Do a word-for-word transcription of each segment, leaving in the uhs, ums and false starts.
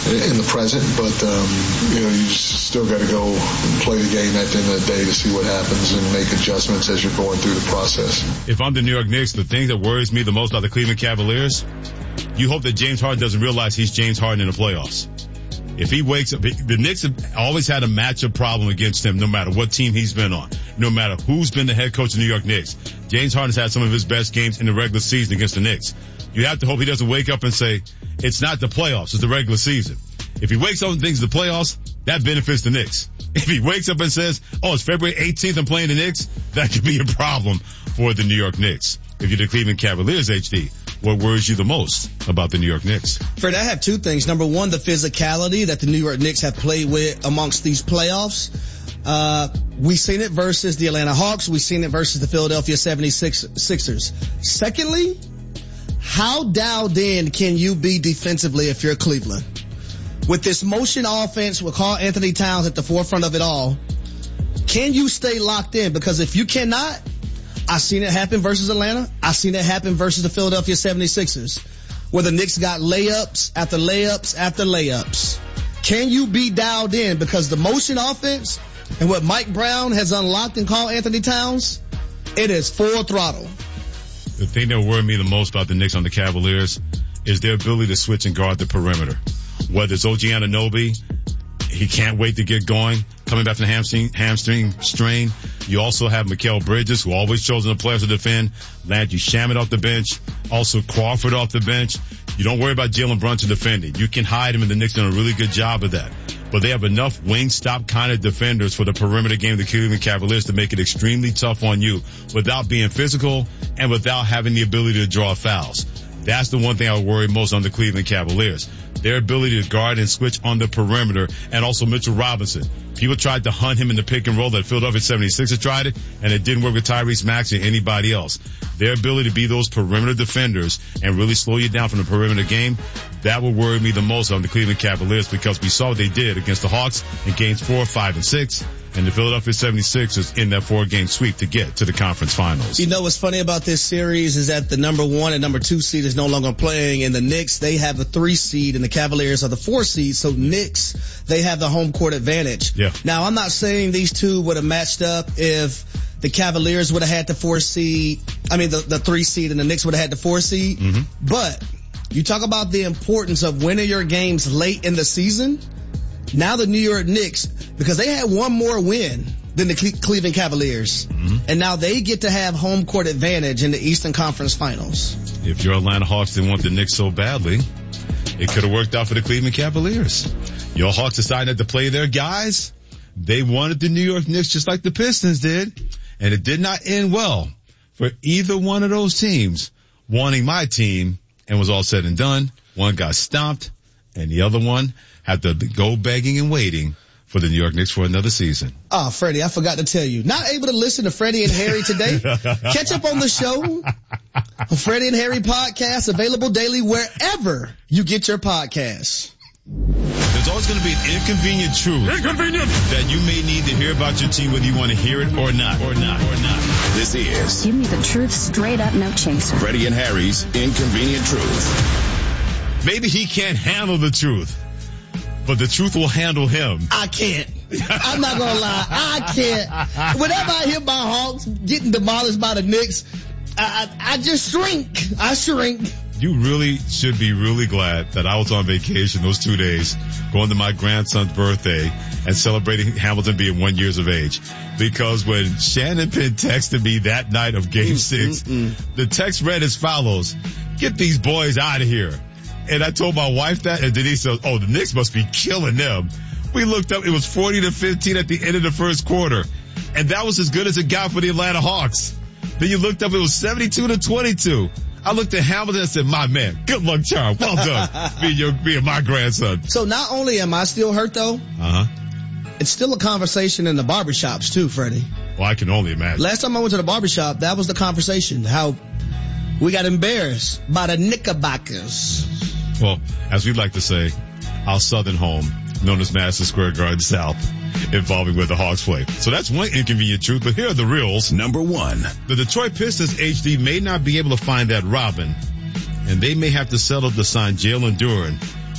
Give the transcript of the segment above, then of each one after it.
in the present, but um, you know, you just still got to go and play the game at the end of the day to see what happens and make adjustments as you're going through the process. If I'm the New York Knicks, the thing that worries me the most about the Cleveland Cavaliers, you hope that James Harden doesn't realize he's James Harden in the playoffs. If he wakes up, the Knicks have always had a matchup problem against him no matter what team he's been on, no matter who's been the head coach of the New York Knicks. James Harden's had some of his best games in the regular season against the Knicks. You have to hope he doesn't wake up and say, it's not the playoffs, it's the regular season. If he wakes up and thinks the playoffs, that benefits the Knicks. If he wakes up and says, oh, it's February eighteenth, I'm playing the Knicks, that could be a problem for the New York Knicks. If you're the Cleveland Cavaliers, H D, what worries you the most about the New York Knicks? Fred, I have two things. Number one, the physicality that the New York Knicks have played with amongst these playoffs. Uh, we've seen it versus the Atlanta Hawks. We've seen it versus the Philadelphia seventy-sixers. Secondly, how dialed in can you be defensively if you're Cleveland? With this motion offense with Karl Anthony Towns at the forefront of it all, can you stay locked in? Because if you cannot, I've seen it happen versus Atlanta. I've seen it happen versus the Philadelphia seventy-sixers, where the Knicks got layups after layups after layups. Can you be dialed in? Because the motion offense and what Mike Brown has unlocked in Karl Anthony Towns, it is full throttle. The thing that worried me the most about the Knicks on the Cavaliers is their ability to switch and guard the perimeter. Whether it's O G Anunoby, he can't wait to get going, coming back from the hamstring, hamstring strain. You also have Mikal Bridges, who always chosen the players to defend. Landry Shamet off the bench. Also Crawford off the bench. You don't worry about Jalen Brunson defending. You can hide him, and the Knicks done a really good job of that. But they have enough wing stop kind of defenders for the perimeter game of the Cleveland Cavaliers to make it extremely tough on you without being physical and without having the ability to draw fouls. That's the one thing I worry most on the Cleveland Cavaliers. Their ability to guard and switch on the perimeter, and also Mitchell Robinson. People tried to hunt him in the pick and roll that Philadelphia seventy-sixers tried it, and it didn't work with Tyrese Maxey or anybody else. Their ability to be those perimeter defenders and really slow you down from the perimeter game, that would worry me the most on the Cleveland Cavaliers, because we saw what they did against the Hawks in games four, five, and six, and the Philadelphia seventy-sixers in that four-game sweep to get to the conference finals. You know what's funny about this series is that the number one and number two seed is no longer playing, and the Knicks, they have the three seed, and the Cavaliers are the four seed, so Knicks, they have the home court advantage. Yeah. Now, I'm not saying these two would have matched up if the Cavaliers would have had the four seed, I mean the, the three seed, and the Knicks would have had the four seed, mm-hmm. but you talk about the importance of winning your games late in the season. Now the New York Knicks, because they had one more win than the Cle- Cleveland Cavaliers, mm-hmm. and now they get to have home court advantage in the Eastern Conference Finals. If your Atlanta Hawks didn't want the Knicks so badly, it could have worked out for the Cleveland Cavaliers. Your Hawks decided to play their guys. They wanted the New York Knicks just like the Pistons did, and it did not end well for either one of those teams wanting my team. And was all said and done, one got stomped, and the other one had to go begging and waiting for the New York Knicks for another season. Oh, Freddie, I forgot to tell you. Not able to listen to Freddie and Harry today? Catch up on the show. Freddie and Harry podcast, available daily wherever you get your podcasts. There's always going to be an inconvenient truth inconvenient. that you may need to hear about your team, whether you want to hear it or not, or not, or not. This is Give me the truth straight up, no chaser. Freddie and Harry's Inconvenient Truth. Maybe he can't handle the truth, but the truth will handle him. I can't. I'm not going to lie. I can't. Whenever I hear my Hawks getting demolished by the Knicks, I, I, I just shrink. I shrink. You really should be really glad that I was on vacation those two days, going to my grandson's birthday and celebrating Hamilton being one years of age. Because when Shannon Penn texted me that night of game six, Mm-mm. the text read as follows: get these boys out of here. And I told my wife that, and Denise said, oh, the Knicks must be killing them. We looked up, it was forty to fifteen at the end of the first quarter. And that was as good as it got for the Atlanta Hawks. Then you looked up, it was seventy-two to twenty-two. I looked at Hamilton and said, my man, good luck, Charles. Well done, being, your, being my grandson. So not only am I still hurt, though, uh-huh. it's still a conversation in the barbershops, too, Freddie. Well, I can only imagine. Last time I went to the barbershop, that was the conversation, how we got embarrassed by the Knickerbockers. Well, as we like to say, our southern home, known as Madison Square Garden South, involving where the Hawks play. So that's one inconvenient truth, but here are the reals. Number one. The Detroit Pistons, H D, may not be able to find that Robin, and they may have to settle to sign Jalen Duren,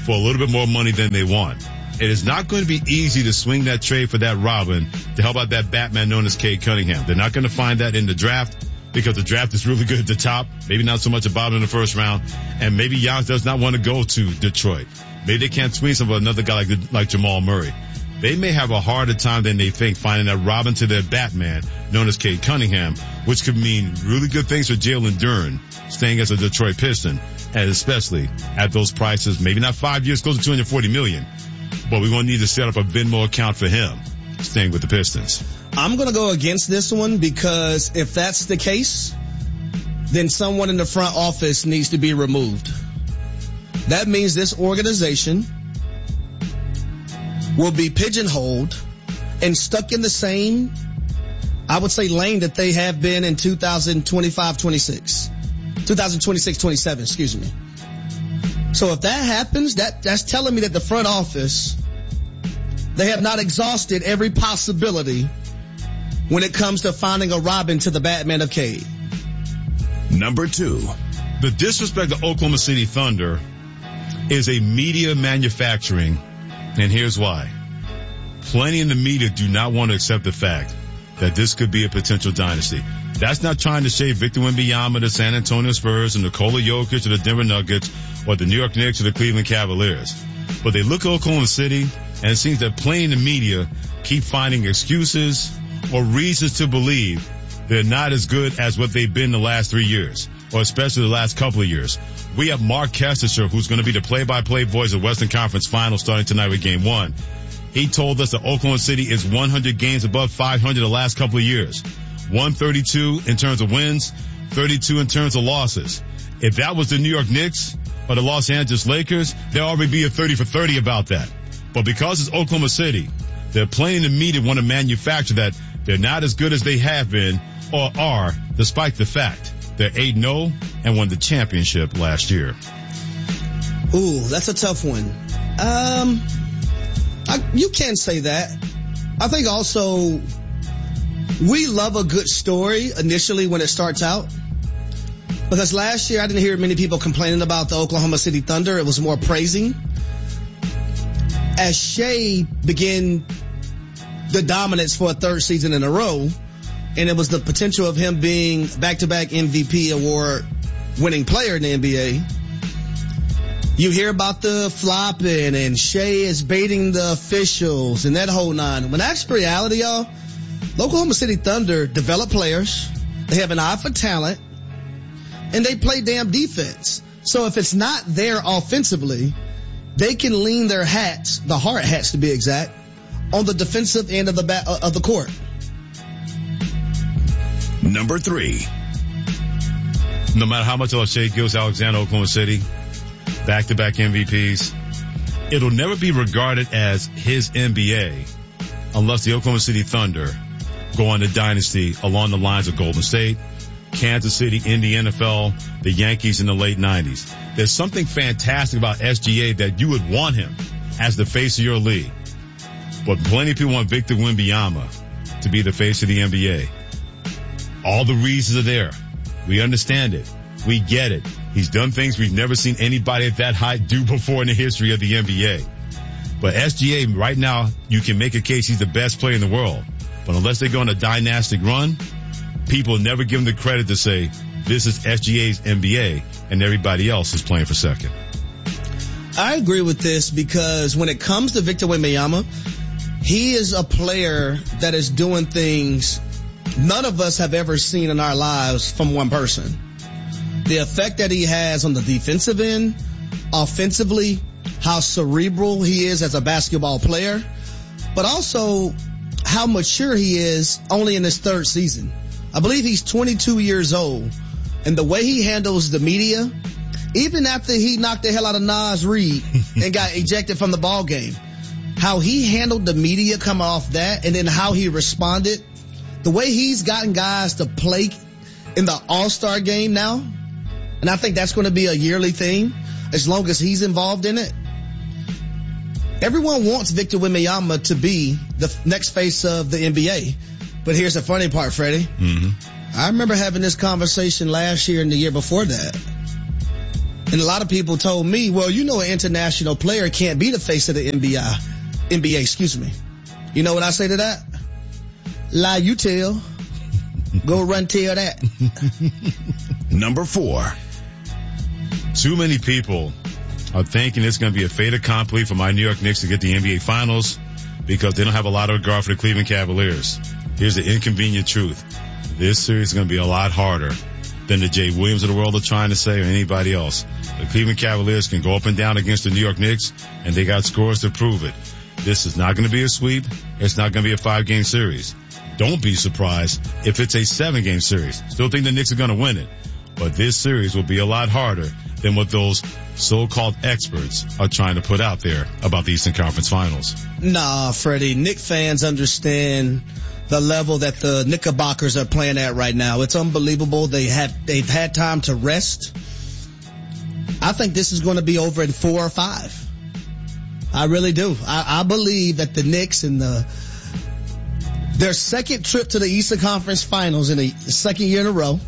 for a little bit more money than they want. It is not going to be easy to swing that trade for that Robin to help out that Batman known as Cade Cunningham. They're not going to find that in the draft because the draft is really good at the top. Maybe not so much a bottom in the first round. And maybe Giannis does not want to go to Detroit. Maybe they can't swing some of another guy like, like Jamal Murray. They may have a harder time than they think finding that Robin to their Batman known as Cade Cunningham, which could mean really good things for Jalen Duren staying as a Detroit Piston, and especially at those prices. Maybe not five years, close to two hundred forty million dollars. But we're going to need to set up a Venmo account for him staying with the Pistons. I'm going to go against this one because if that's the case, then someone in the front office needs to be removed. That means this organization will be pigeonholed and stuck in the same, I would say, lane that they have been in two thousand twenty-five twenty-six. twenty twenty-six twenty-seven, excuse me. So if that happens, that, that's telling me that the front office, they have not exhausted every possibility when it comes to finding a Robin to the Batman of Cade. Number two. The disrespect of Oklahoma City Thunder is a media manufacturing, and here's why. Plenty in the media do not want to accept the fact that this could be a potential dynasty. That's not trying to shade Victor Wembanyama, the San Antonio Spurs, and Nikola Jokic, or the Denver Nuggets, or the New York Knicks, or the Cleveland Cavaliers. But they look at Oklahoma City, and it seems that plenty in the media keep finding excuses or reasons to believe they're not as good as what they've been the last three years, or especially the last couple of years. We have Mark Kestecher, who's going to be the play-by-play voice of Western Conference Finals starting tonight with Game one. He told us that Oklahoma City is one hundred games above five hundred the last couple of years. one thirty-two in terms of wins, thirty-two in terms of losses. If that was the New York Knicks or the Los Angeles Lakers, there'd already be a thirty for thirty about that. But because it's Oklahoma City, they're playing the media want to manufacture that they're not as good as they have been or are, despite the fact they're eight and oh and won the championship last year. Ooh, that's a tough one. Um, I, you can say that. I think also we love a good story initially when it starts out. Because last year I didn't hear many people complaining about the Oklahoma City Thunder. It was more praising. As Shea began the dominance for a third season in a row, and it was the potential of him being back-to-back M V P award winning player in the N B A, you hear about the flopping and Shea is baiting the officials and that whole nine. When that's reality, y'all, the Oklahoma City Thunder develop players. They have an eye for talent, and they play damn defense. So if it's not there offensively, they can lean their hats, the hard hats to be exact, on the defensive end of the ba- of the court. Number three. No matter how much Shea Gilgeous-Alexander, Oklahoma City, back-to-back M V Ps, it'll never be regarded as his N B A unless the Oklahoma City Thunder go on a dynasty along the lines of Golden State, Kansas City in the N F L, the Yankees in the late nineties. There's something fantastic about S G A that you would want him as the face of your league. But plenty of people want Victor Wembanyama to be the face of the N B A. All the reasons are there. We understand it. We get it. He's done things we've never seen anybody at that height do before in the history of the N B A. But S G A right now, you can make a case he's the best player in the world. But unless they go on a dynastic run, people never give him the credit to say, this is S G A's N B A, and everybody else is playing for second. I agree with this because when it comes to Victor Wembanyama, he is a player that is doing things none of us have ever seen in our lives from one person. The effect that he has on the defensive end, offensively, how cerebral he is as a basketball player, but also how mature he is only in his third season. I believe he's twenty-two years old, and the way he handles the media, even after he knocked the hell out of Naz Reid and got ejected from the ball game, how he handled the media coming off that, and then how he responded, the way he's gotten guys to play in the All-Star game now, and I think that's going to be a yearly thing as long as he's involved in it. Everyone wants Victor Wembanyama to be the next face of the N B A. But here's the funny part, Freddie. Mm-hmm. I remember having this conversation last year and the year before that. And a lot of people told me, well, you know, an international player can't be the face of the N B A. N B A, excuse me. You know what I say to that? Lie you tell. Go run tell that. Number four. Too many people are thinking it's going to be a fait accompli for my New York Knicks to get the N B A Finals because they don't have a lot of regard for the Cleveland Cavaliers. Here's the inconvenient truth. This series is going to be a lot harder than the Jay Williams of the world are trying to say or anybody else. The Cleveland Cavaliers can go up and down against the New York Knicks, and they got scores to prove it. This is not going to be a sweep. It's not going to be a five-game series. Don't be surprised if it's a seven-game series. Still think the Knicks are going to win it. But this series will be a lot harder than what those so-called experts are trying to put out there about the Eastern Conference Finals. Nah, Freddie. Knick fans understand the level that the Knickerbockers are playing at right now. It's unbelievable. They have, they've had time to rest. I think this is going to be over in four or five. I really do. I, I believe that the Knicks in the, their second trip to the Eastern Conference Finals in the second year in a row,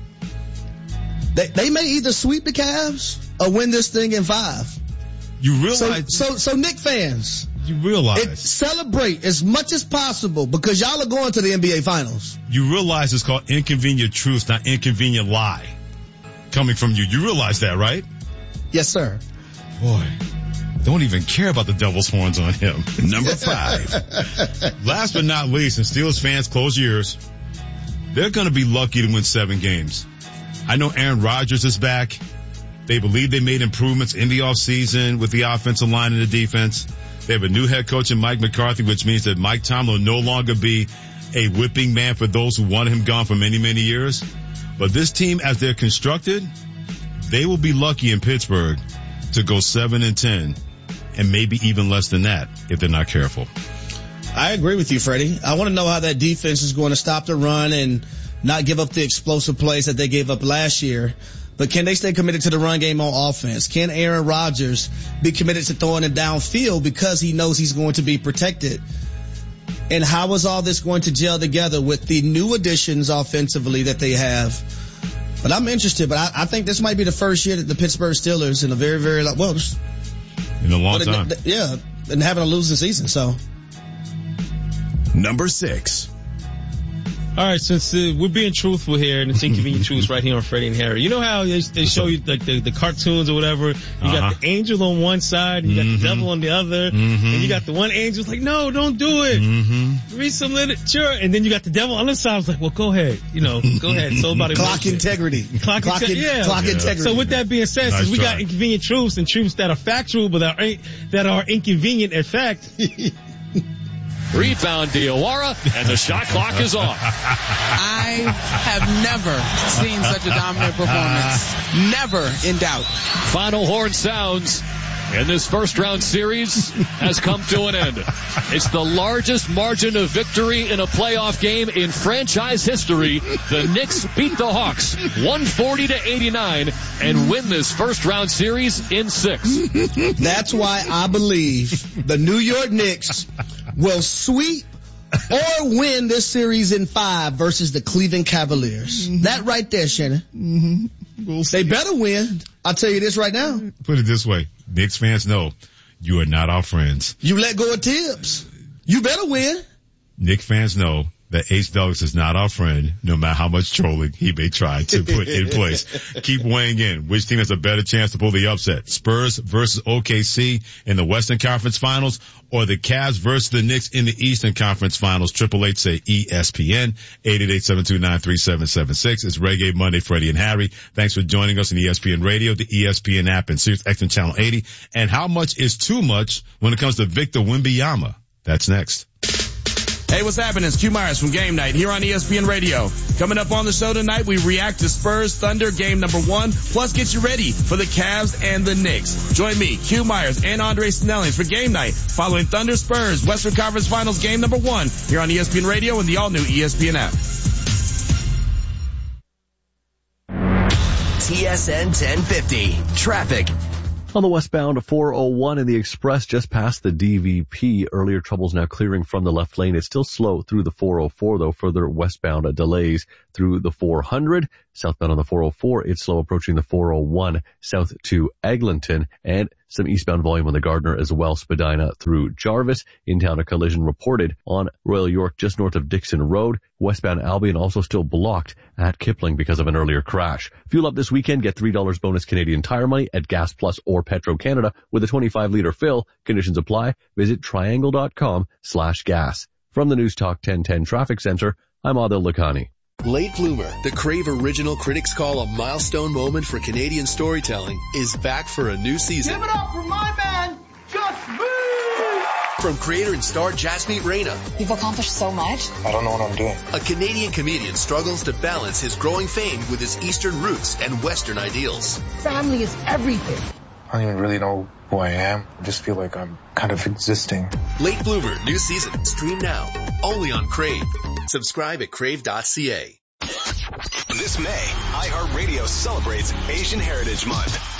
they, they may either sweep the Cavs or win this thing in five. You realize? So, so, so Knick fans, you realize it, celebrate as much as possible because y'all are going to the N B A Finals. You realize it's called inconvenient truth, not inconvenient lie, coming from you. You realize that, right? Yes, sir. Boy, don't even care about the devil's horns on him. Number five. Last but not least, and Steelers fans, close your ears. They're going to be lucky to win seven games. I know Aaron Rodgers is back. They believe they made improvements in the offseason with the offensive line and the defense. They have a new head coach in Mike McCarthy, which means that Mike Tomlin will no longer be a whipping man for those who wanted him gone for many, many years. But this team, as they're constructed, they will be lucky in Pittsburgh to go seven and ten, and maybe even less than that if they're not careful. I agree with you, Freddie. I want to know how that defense is going to stop the run and not give up the explosive plays that they gave up last year. But can they stay committed to the run game on offense? Can Aaron Rodgers be committed to throwing it downfield because he knows he's going to be protected? And how is all this going to gel together with the new additions offensively that they have? But I'm interested, but I, I think this might be the first year that the Pittsburgh Steelers in a very, very, well, just, in a long time. Yeah, and having a losing season, so. Number six. All right, since uh, we're being truthful here, and it's inconvenient truths right here on Freddie and Harry. You know how they, they show you like the, the cartoons or whatever? You uh-huh. got the angel on one side, and you mm-hmm. got the devil on the other, mm-hmm. and you got the one angel's like, no, don't do it. Mm-hmm. Read some literature, and then you got the devil on the other side. I was like, well, go ahead, you know, go ahead. So about clock integrity, clock, clock, inte- in, yeah. clock yeah. integrity. So with that being said, nice since we try. got inconvenient truths and truths that are factual but that are that are inconvenient in fact. Rebound Diawara, and the shot clock is off. I have never seen such a dominant performance. Never in doubt. Final horn sounds, and this first round series has come to an end. It's the largest margin of victory in a playoff game in franchise history. The Knicks beat the Hawks one forty to eighty-nine and win this first round series in six. That's why I believe the New York Knicks will sweep or win this series in five versus the Cleveland Cavaliers. Mm-hmm. That right there, Shannon. Mm-hmm. We'll they better win. I'll tell you this right now. Put it this way. Knicks fans know you are not our friends. You let go of Tibbs. You better win. Knicks fans know that H. Douglas is not our friend, no matter how much trolling he may try to put in place. Keep weighing in. Which team has a better chance to pull the upset? Spurs versus O K C in the Western Conference Finals, or the Cavs versus the Knicks in the Eastern Conference Finals? Triple H say E S P N, eight eight eight, seven two nine, three seven seven six. It's Reggae Monday, Freddie and Harry. Thanks for joining us on E S P N Radio, the E S P N app, and Sirius X M Channel eighty. And how much is too much when it comes to Victor Wembanyama? That's next. Hey, what's happening? It's Q Myers from Game Night here on E S P N Radio. Coming up on the show tonight, we react to Spurs Thunder game number one, plus get you ready for the Cavs and the Knicks. Join me, Q Myers, and Andre Snellings for Game Night following Thunder Spurs Western Conference Finals game number one here on E S P N Radio and the all-new E S P N app. T S N ten fifty. Traffic. On the westbound four oh one in the express just past the D V P. Earlier troubles now clearing from the left lane. It's still slow through the four oh four though. Further westbound delays through the four hundred. Southbound on the four oh four, it's slow approaching the four oh one south to Eglinton, and some eastbound volume on the Gardner as well. Spadina through Jarvis. In town, a collision reported on Royal York just north of Dixon Road. Westbound Albion also still blocked at Kipling because of an earlier crash. Fuel up this weekend. Get three dollars bonus Canadian Tire money at Gas Plus or Petro-Canada with a twenty-five liter fill. Conditions apply. Visit triangle.com slash gas. From the News Talk ten ten Traffic Center, I'm Adil Lakhani. Late Bloomer, the Crave original critics call a milestone moment for Canadian storytelling, is back for a new season. Give it up for my man, Just Me! From creator and star Jasmeet Reyna. You've accomplished so much. I don't know what I'm doing. A Canadian comedian struggles to balance his growing fame with his Eastern roots and Western ideals. Family is everything. I don't even really know who I am. I just feel like I'm kind of existing. Late Bloomer, new season. Stream now. Only on Crave. Subscribe at crave dot c a. This May, iHeartRadio celebrates Asian Heritage Month.